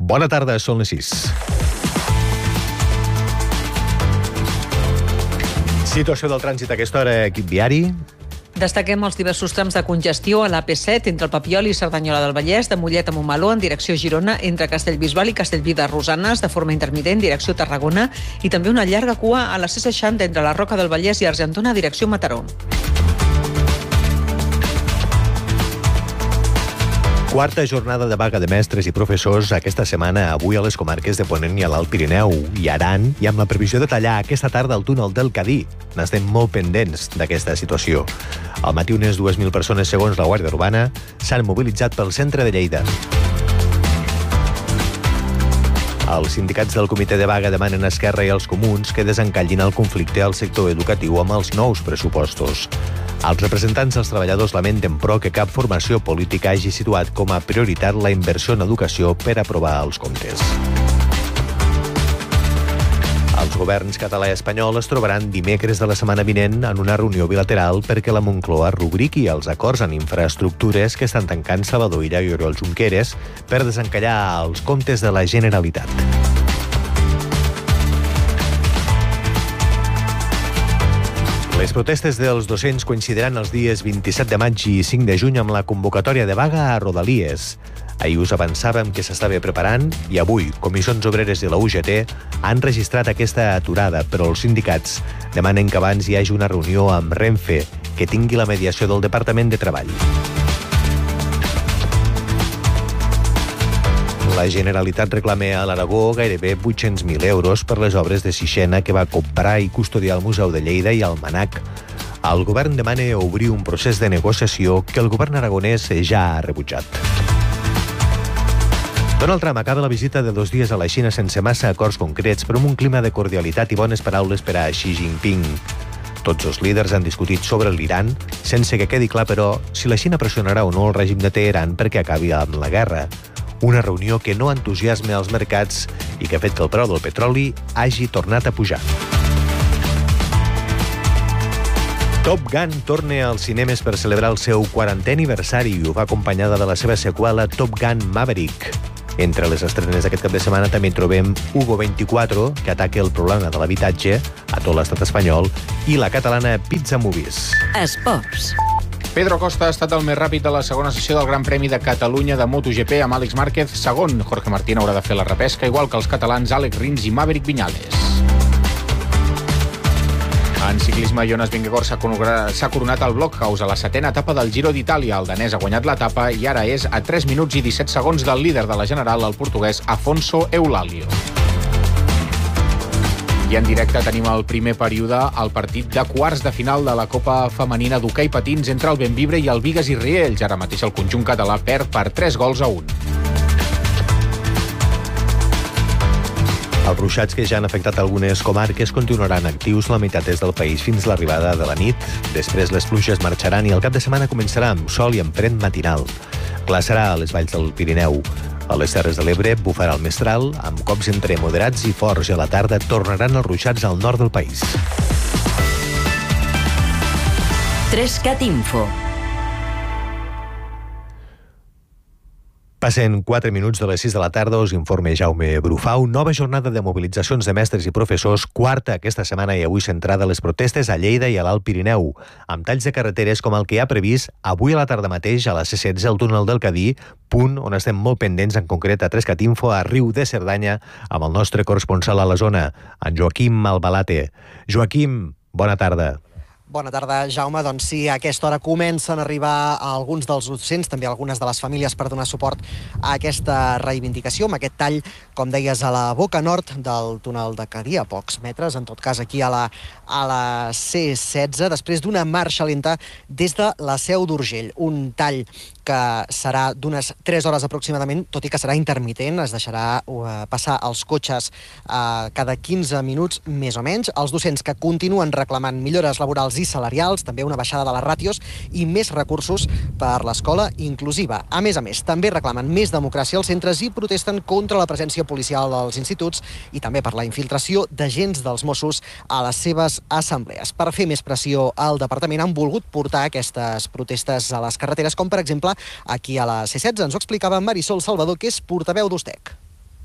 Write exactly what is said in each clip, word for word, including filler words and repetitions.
Bona tarda, són les sis. Situació del trànsit a aquesta hora, equip viari. Destaquem els diversos trams de congestió a l'A P set entre el Papiol i Cerdanyola del Vallès, de Mollet a Montmeló en direcció Girona, entre Castellbisbal i Castellví de Rosanes, de forma intermitent direcció Tarragona, i també una llarga cua a la C seixanta entre la Roca del Vallès i Argentona direcció Mataró. Quarta jornada de vaga de mestres i professors aquesta setmana, avui a les comarques de Ponent i a l'Alt Pirineu i Aran, i amb la previsió de tallar aquesta tarda el túnel del Cadí. N'estem molt pendents d'aquesta situació. Al matí unes dues mil persones, segons la Guàrdia Urbana, s'han mobilitzat pel centre de Lleida. Els sindicats del comitè de vaga demanen a Esquerra i als comuns que desencallin el conflicte al sector educatiu amb els nous pressupostos. Els representants dels treballadors lamenten, però, que cap formació política hagi situat com a prioritat la inversió en educació per aprovar els comptes. Els governs català i espanyol es trobaran dimecres de la setmana vinent en una reunió bilateral perquè la Moncloa rubriqui els acords en infraestructures que estan tancant Salvador Illa i Oriol Junqueras per desencallar els comptes de la Generalitat. Les protestes dels docents coincidiran els dies vint-i-set de maig i cinc de juny amb la convocatòria de vaga a Rodalies. Ahir us avançàvem que s'estava preparant i avui Comissions Obreres i la U G T han registrat aquesta aturada, però els sindicats demanen que abans hi hagi una reunió amb Renfe que tingui la mediació del Departament de Treball. La Generalitat reclama a l'Aragó gairebé vuit-cents mil euros per les obres de Sixena que va comprar i custodiar el Museu de Lleida i el Manac. El govern demana obrir un procés de negociació que el govern aragonès ja ha rebutjat. Donald Trump acaba la visita de dos dies a la Xina sense massa acords concrets, però amb un clima de cordialitat i bones paraules per a Xi Jinping. Tots els líders han discutit sobre l'Iran, sense que quedi clar, però, si la Xina pressionarà o no el règim de Teheran perquè acabi amb la guerra. Una reunió que no entusiasma els mercats i que ha fet que el preu del petroli hagi tornat a pujar. Top Gun torna als cinemes per celebrar el seu quarantè aniversari i ho va acompanyada de la seva seqüela Top Gun Maverick. Entre les estrenes d'aquest cap de setmana també trobem Hugo vint-i-quatre, que ataca el problema de l'habitatge a tot l'estat espanyol, i la catalana Pizza Movies. Esports. Pedro Costa ha estat el més ràpid de la segona sessió del Gran Premi de Catalunya de MotoGP amb Àlex Márquez segon. Jorge Martín haurà de fer la repesca, igual que els catalans Àlex Rins i Maverick Viñales. En ciclisme, Jonas Vingegaard s'ha coronat al Blockhouse a la setena etapa del Giro d'Itàlia. El danès ha guanyat l'etapa i ara és a tres minuts i disset segons del líder de la general, el portuguès Afonso Eulálio. I en directe tenim el primer període al partit de quarts de final de la Copa Femenina d'Hoquei Patins entre el Bembibre i el Bigues i Riells. Ara mateix el conjunt català perd per tres gols a un. Els ruixats que ja han afectat algunes comarques continuaran actius la meitat est del país fins l'arribada de la nit. Després les pluges marxaran i el cap de setmana començarà amb sol i amb fred matinal. Glaçarà a les valls del Pirineu. A les Terres de l'Ebre bufarà el mestral, amb cops entre moderats i forts, i a la tarda tornaran els ruixats al nord del país. Trescat Info. Passen quatre minuts de les sis de la tarda, us informa Jaume Brufau. Nova jornada de mobilitzacions de mestres i professors, quarta aquesta setmana i avui centrada a les protestes a Lleida i a l'Alt Pirineu, amb talls de carreteres com el que ha previst avui a la tarda mateix a la C setze al túnel del Cadí, punt on estem molt pendents, en concret a Trescat Info, a Riu de Cerdanya, amb el nostre corresponsal a la zona, en Joaquim Albalate. Joaquim, bona tarda. Bona tarda, Jaume. Doncs sí, a aquesta hora comencen a arribar alguns dels docents, també algunes de les famílies, per donar suport a aquesta reivindicació, amb aquest tall, com deies, a la boca nord del túnel de Cadí, a pocs metres, en tot cas aquí a la, a la C setze, després d'una marxa lenta des de la Seu d'Urgell. Un tall que serà d'unes tres hores aproximadament, tot i que serà intermitent, es deixarà uh, passar els cotxes uh, cada quinze minuts més o menys. Els docents que continuen reclamant millores laborals i salarials, també una baixada de les ràtios i més recursos per l'escola inclusiva. A més a més, també reclamen més democràcia als centres i protesten contra la presència policial als instituts i també per la infiltració d'agents dels Mossos a les seves assemblees. Per fer més pressió al departament han volgut portar aquestes protestes a les carreteres, com per exemple aquí a la C setze. Ens ho explicava Marisol Salvador, que és portaveu d'Ustec.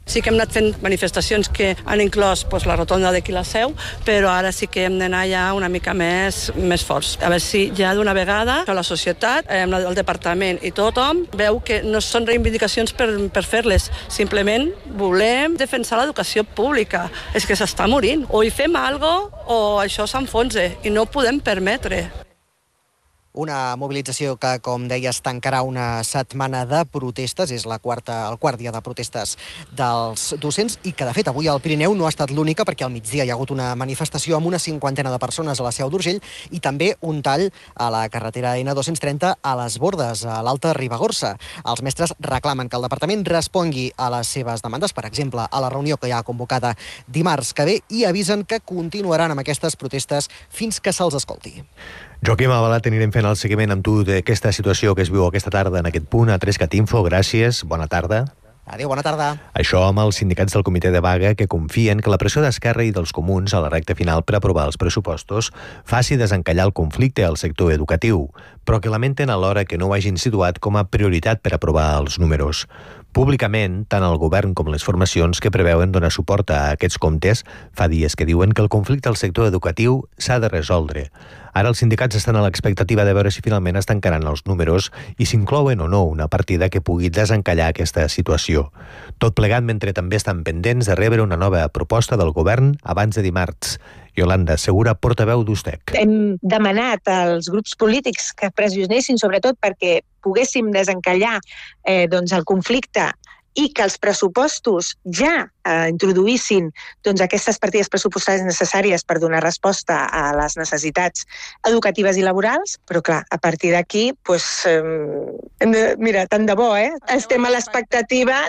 Sí que hem anat fent manifestacions que han inclòs pues, la rotonda d'aquí la Seu, però ara sí que hem d'anar ja una mica més, més forts. A veure si ja d'una vegada la societat, el departament i tothom veu que no són reivindicacions per, per fer-les, simplement volem defensar l'educació pública. És que s'està morint. O hi fem alguna cosa o això s'enfonsa i no ho podem permetre. Una mobilització que, com deies, tancarà una setmana de protestes. És la quarta, el quart dia de protestes dels docents i que, de fet, avui al Pirineu no ha estat l'única perquè al migdia hi ha hagut una manifestació amb una cinquantena de persones a la Seu d'Urgell i també un tall a la carretera ena dos-cents trenta a les Bordes, a l'Alta Ribagorça. Els mestres reclamen que el departament respongui a les seves demandes, per exemple, a la reunió que hi ha convocada dimarts que ve, i avisen que continuaran amb aquestes protestes fins que se'ls escolti. Joaquim Avalat, anirem fent el seguiment amb tu d'aquesta situació que es viu aquesta tarda en aquest punt a tres cat info. Gràcies, bona tarda. Adéu, bona tarda. Això amb els sindicats del comitè de vaga que confien que la pressió d'Esquerra i dels comuns a la recta final per aprovar els pressupostos faci desencallar el conflicte al sector educatiu, però que lamenten alhora que no ho hagin situat com a prioritat per aprovar els números. Públicament, tant el govern com les formacions que preveuen donar suport a aquests comptes fa dies que diuen que el conflicte al sector educatiu s'ha de resoldre. Ara els sindicats estan a l'expectativa de veure si finalment es tancaran els números i s'inclouen o no una partida que pugui desencallar aquesta situació. Tot plegat mentre també estan pendents de rebre una nova proposta del govern abans de dimarts. Iolanda Segura, portaveu d'U S T E C. Hem demanat als grups polítics que pressionessin sobretot perquè poguéssim desencallar eh, doncs el conflicte i que els pressupostos ja eh, introduïssin doncs, aquestes partides pressupostàries necessàries per donar resposta a les necessitats educatives i laborals, però clar, a partir d'aquí, pues, eh, hem de, mira, tant de bo, eh? Estem a l'expectativa.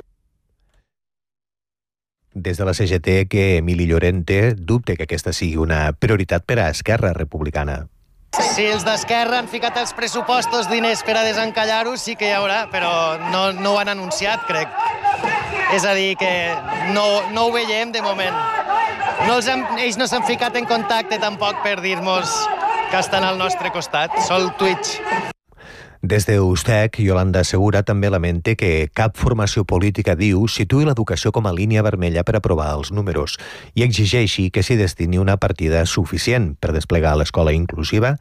Des de la C G T, que Emili Llorente dubta que aquesta sigui una prioritat per a Esquerra Republicana. Si els d'Esquerra han ficat els pressupostos diners per a desencallar-ho, sí que hi haurà, però no, no ho han anunciat, crec. És a dir, que no, no ho veiem de moment. No els han, ells no s'han ficat en contacte tampoc per dir-nos que estan al nostre costat, sol Twitch. Des de U S T E C, Iolanda Segura també lamenta que cap formació política, diu, situï l'educació com a línia vermella per aprovar els números i exigeixi que s'hi destini una partida suficient per desplegar l'escola inclusiva